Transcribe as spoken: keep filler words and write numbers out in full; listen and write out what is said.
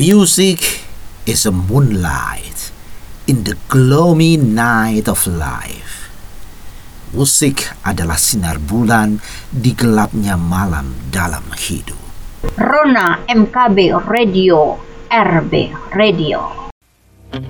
Music is a moonlight in the gloomy night of life. Musik adalah sinar bulan di gelapnya malam dalam hidup. Rona M K B Radio, R B Radio.